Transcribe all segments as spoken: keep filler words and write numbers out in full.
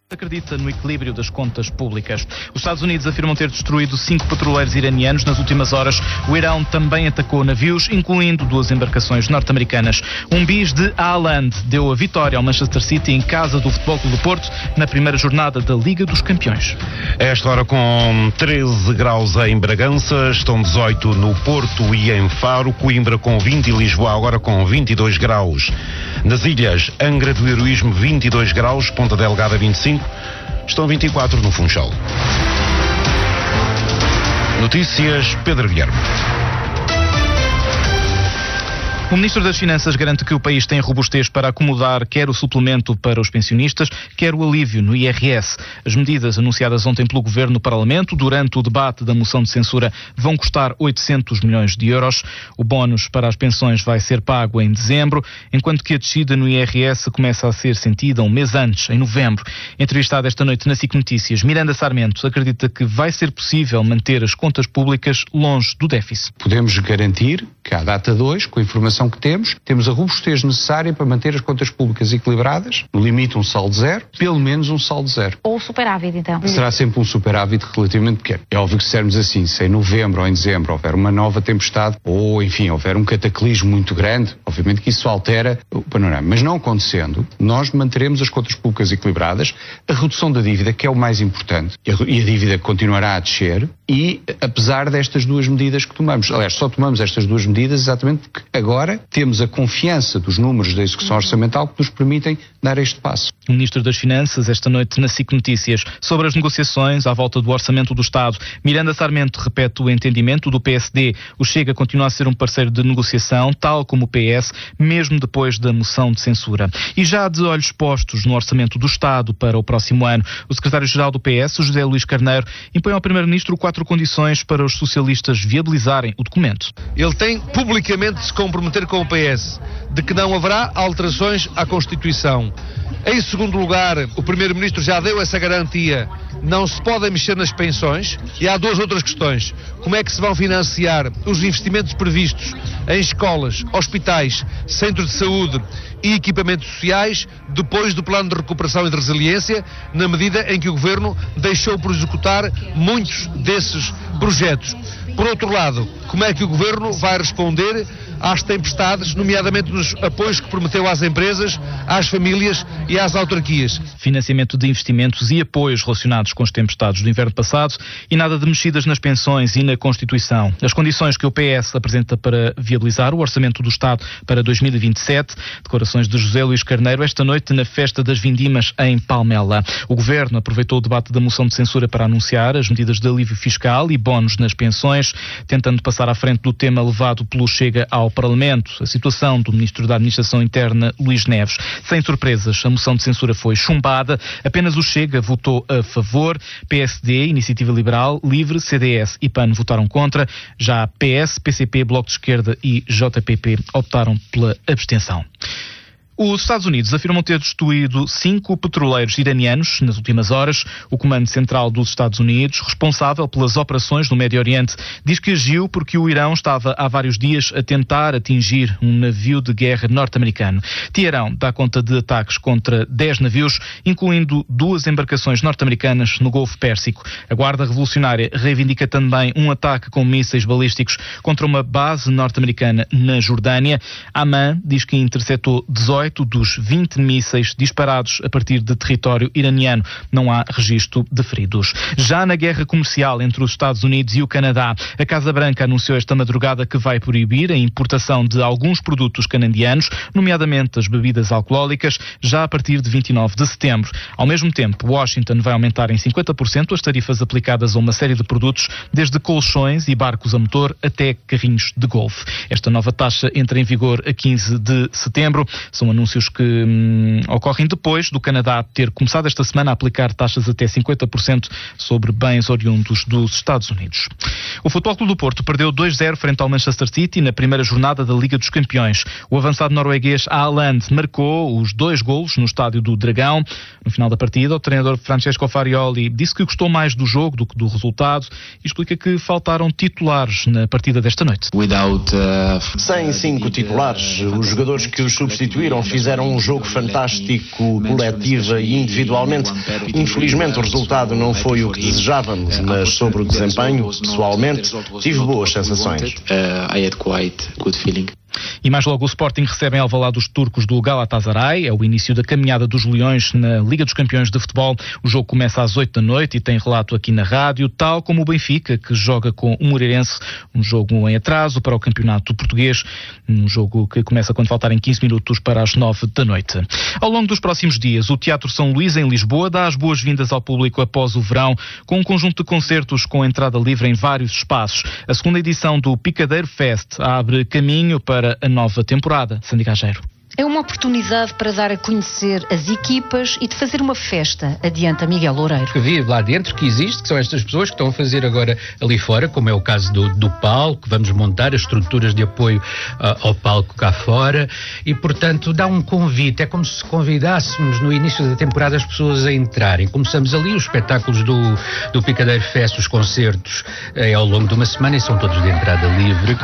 Acredita no equilíbrio das contas públicas. Os Estados Unidos afirmam ter destruído cinco petroleiros iranianos nas últimas horas. O Irão também atacou navios, incluindo duas embarcações norte-americanas. Um bis de Haaland deu a vitória ao Manchester City em casa do Futebol Clube do Porto na primeira jornada da Liga dos Campeões. Esta hora com treze graus em Bragança, estão dezoito no Porto e em Faro, Coimbra com vinte e Lisboa agora com vinte e dois graus. Nas ilhas, Angra do Heroísmo vinte e dois graus, Ponta Delgada vinte e cinco, estão vinte e quatro no Funchal. Notícias, Pedro Guilherme. O Ministro das Finanças garante que o país tem robustez para acomodar quer o suplemento para os pensionistas, quer o alívio no I R S. As medidas anunciadas ontem pelo Governo no Parlamento durante o debate da moção de censura vão custar oitocentos milhões de euros. O bónus para as pensões vai ser pago em dezembro, enquanto que a descida no I R S começa a ser sentida um mês antes, em novembro. Entrevistada esta noite na SIC Notícias, Miranda Sarmento acredita que vai ser possível manter as contas públicas longe do déficit. Podemos garantir que à data de hoje, com a informação que temos, temos a robustez necessária para manter as contas públicas equilibradas, no limite um saldo zero, pelo menos um saldo zero. Ou superávit, então? Será sempre um superávit relativamente pequeno. É óbvio que se dissermos assim, se em novembro ou em dezembro houver uma nova tempestade, ou enfim, houver um cataclismo muito grande, obviamente que isso altera o panorama. Mas não acontecendo, nós manteremos as contas públicas equilibradas, a redução da dívida, que é o mais importante, e a dívida continuará a descer, e apesar destas duas medidas que tomamos, aliás, só tomamos estas duas medidas exatamente porque agora temos a confiança dos números da execução orçamental que nos permitem dar este passo. O Ministro das Finanças, esta noite na SIC Notícias, sobre as negociações à volta do Orçamento do Estado. Miranda Sarmento repete o entendimento do P S D. O Chega continua a ser um parceiro de negociação, tal como o P S, mesmo depois da moção de censura. E já de olhos postos no Orçamento do Estado para o próximo ano, o Secretário-Geral do P S, José Luís Carneiro, impõe ao Primeiro-Ministro quatro condições para os socialistas viabilizarem o documento. Ele tem publicamente de se comprometer com o P S de que não haverá alterações à Constituição. Em segundo lugar, o Primeiro-Ministro já deu essa garantia, não se podem mexer nas pensões. E há duas outras questões. Como é que se vão financiar os investimentos previstos em escolas, hospitais, centros de saúde e equipamentos sociais depois do Plano de Recuperação e de Resiliência, na medida em que o Governo deixou por executar muitos desses projetos. Por outro lado, como é que o Governo vai responder às tempestades, nomeadamente nos apoios que prometeu às empresas, às famílias e às autarquias? Financiamento de investimentos e apoios relacionados com as tempestades do inverno passado e nada de mexidas nas pensões e na Constituição. As condições que o P S apresenta para viabilizar o Orçamento do Estado para dois mil e vinte e sete, declarações de José Luís Carneiro esta noite na Festa das Vindimas em Palmela. O Governo aproveitou o debate da moção de censura para anunciar as medidas de alívio fiscal e bónus nas pensões, tentando passar à frente do tema levado pelo Chega ao Parlamento, a situação do Ministro da Administração Interna, Luís Neves. Sem surpresas, a moção de censura foi chumbada, apenas o Chega votou a favor, P S D, Iniciativa Liberal, Livre, C D S e P A N votaram contra, já P S, P C P, Bloco de Esquerda e J P P optaram pela abstenção. Os Estados Unidos afirmam ter destruído cinco petroleiros iranianos nas últimas horas. O Comando Central dos Estados Unidos, responsável pelas operações no Médio Oriente, diz que agiu porque o Irão estava há vários dias a tentar atingir um navio de guerra norte-americano. Teherão dá conta de ataques contra dez navios, incluindo duas embarcações norte-americanas no Golfo Pérsico. A Guarda Revolucionária reivindica também um ataque com mísseis balísticos contra uma base norte-americana na Jordânia. Amman diz que interceptou dezoito dos vinte mísseis disparados a partir de território iraniano. Não há registro de feridos. Já na guerra comercial entre os Estados Unidos e o Canadá, a Casa Branca anunciou esta madrugada que vai proibir a importação de alguns produtos canadianos, nomeadamente as bebidas alcoólicas, já a partir de vinte e nove de setembro. Ao mesmo tempo, Washington vai aumentar em cinquenta por cento as tarifas aplicadas a uma série de produtos, desde colchões e barcos a motor até carrinhos de golfe. Esta nova taxa entra em vigor a quinze de setembro. São anúncios que hum, ocorrem depois do Canadá ter começado esta semana a aplicar taxas até cinquenta por cento sobre bens oriundos dos Estados Unidos. O Futebol Clube do Porto perdeu dois a zero frente ao Manchester City na primeira jornada da Liga dos Campeões. O avançado norueguês Haaland marcou os dois golos no estádio do Dragão. No final da partida, o treinador Francesco Farioli disse que gostou mais do jogo do que do resultado e explica que faltaram titulares na partida desta noite. Sem cinco titulares, os jogadores que os substituíram fizeram um jogo fantástico, coletiva e individualmente. Infelizmente o resultado não foi o que desejávamos, mas sobre o desempenho, pessoalmente, tive boas sensações. E mais logo o Sporting recebe em Alvalade os turcos do Galatasaray. É o início da caminhada dos Leões na Liga dos Campeões de Futebol. O jogo começa às oito da noite e tem relato aqui na rádio, tal como o Benfica, que joga com o Moreirense, um jogo em atraso para o Campeonato Português, um jogo que começa quando faltarem quinze minutos para as nove da noite. Ao longo dos próximos dias, o Teatro São Luís, em Lisboa, dá as boas-vindas ao público após o verão, com um conjunto de concertos com entrada livre em vários espaços. A segunda edição do Picadeiro Fest abre caminho para a nova temporada. Sandy Gageiro. É uma oportunidade para dar a conhecer as equipas e de fazer uma festa, adianta Miguel Loureiro. Que vive lá dentro, que existe, que são estas pessoas que estão a fazer agora ali fora, como é o caso do, do palco, que vamos montar as estruturas de apoio uh, ao palco cá fora e, portanto, dá um convite. É como se convidássemos no início da temporada as pessoas a entrarem. Começamos ali os espetáculos do, do Picadeiro Fest, os concertos é, ao longo de uma semana e são todos de entrada livre.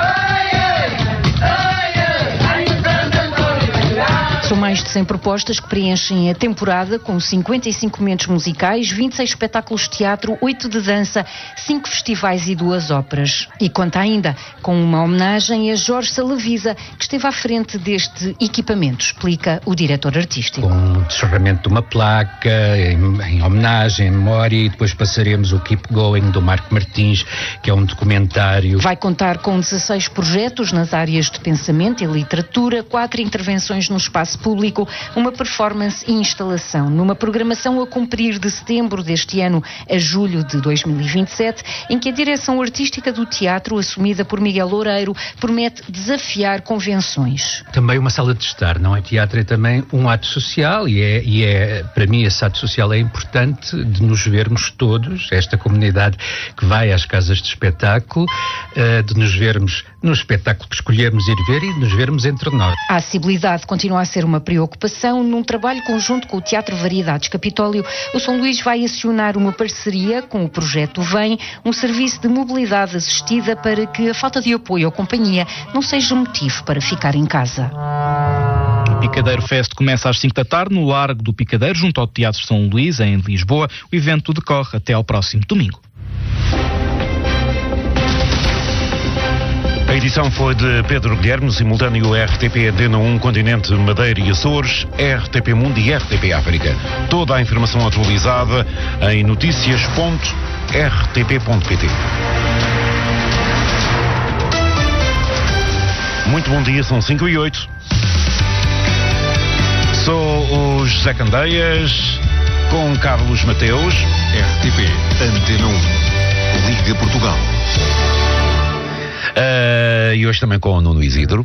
São mais de cem propostas que preenchem a temporada, com cinquenta e cinco momentos musicais, vinte e seis espetáculos de teatro, oito de dança, cinco festivais e duas óperas. E conta ainda com uma homenagem a Jorge Salavisa, que esteve à frente deste equipamento, explica o diretor artístico. Com o descerramento de uma placa, em, em homenagem, em memória, e depois passaremos o Keep Going, do Marco Martins, que é um documentário. Vai contar com dezasseis projetos nas áreas de pensamento e literatura, quatro intervenções no espaço público, uma performance e instalação, numa programação a cumprir de setembro deste ano a julho de dois mil e vinte e sete, em que a direção artística do teatro, assumida por Miguel Loureiro, promete desafiar convenções. Também uma sala de estar, não é? Teatro é também um ato social e é, e é, para mim esse ato social é importante, de nos vermos todos, esta comunidade que vai às casas de espetáculo, de nos vermos no espetáculo que escolhemos ir ver e de nos vermos entre nós. A acessibilidade continua a ser uma preocupação. Num trabalho conjunto com o Teatro Variedades Capitólio, o São Luís vai acionar uma parceria com o projeto Vem, um serviço de mobilidade assistida para que a falta de apoio à companhia não seja motivo para ficar em casa. O Picadeiro Fest começa às cinco da tarde no Largo do Picadeiro, junto ao Teatro São Luís, em Lisboa. O evento decorre até ao próximo domingo. A edição foi de Pedro Guilherme, no simultâneo R T P Antena um, Continente, Madeira e Açores, R T P Mundo e R T P África. Toda a informação atualizada em notícias ponto r t p ponto p t. Muito bom dia, são cinco e oito. Sou o José Candeias, com Carlos Mateus. R T P Antena um, Liga Portugal. Uh, e hoje também com o Nuno Isidro.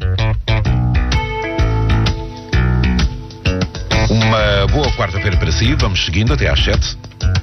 Uma boa quarta-feira para si. Vamos seguindo até às sete.